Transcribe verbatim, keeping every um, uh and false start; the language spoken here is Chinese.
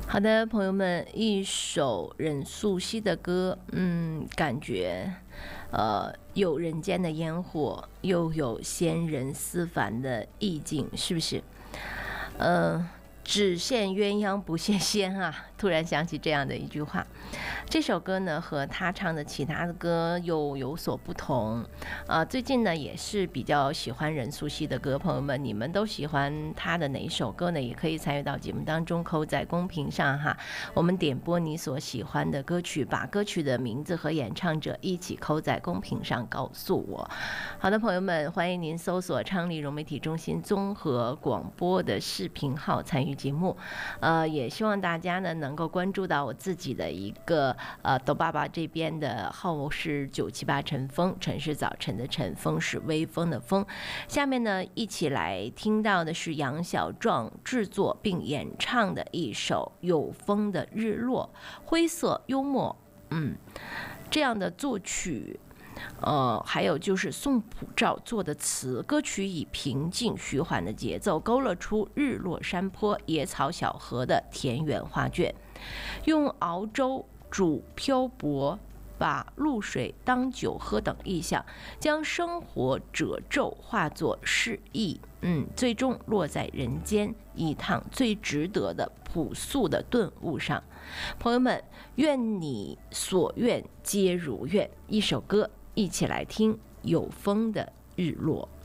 好的，朋友们，一首任素汐的歌，嗯，感觉，呃，有人间的烟火，又有仙人思凡的意境，是不是？呃，只羡鸳鸯不羡仙啊！突然想起这样的一句话。这首歌呢和他唱的其他的歌又有所不同，呃，最近呢也是比较喜欢任素汐的歌，朋友们，你们都喜欢他的哪一首歌呢？也可以参与到节目当中，扣在公屏上哈，我们点播你所喜欢的歌曲，把歌曲的名字和演唱者一起扣在公屏上告诉我。好的，朋友们，欢迎您搜索昌黎融媒体中心综合广播的视频号参与节目，呃，也希望大家呢能够关注到我自己的一个呃豆爸爸这边的号是九七八晨风，晨是早晨的晨，风是微风的风。下面呢一起来听到的是杨小壮制作并演唱的一首有风的日落，灰色幽默，嗯，这样的作曲。呃，还有就是宋普照做的词，歌曲以平静徐缓的节奏勾勒出日落山坡、野草小河的田园画卷，用熬粥煮漂泊、把露水当酒喝等意象，将生活褶皱化作诗意，嗯，最终落在人间一趟最值得的朴素的顿悟上。朋友们，愿你所愿皆如愿。一首歌，一起来听有风的日落。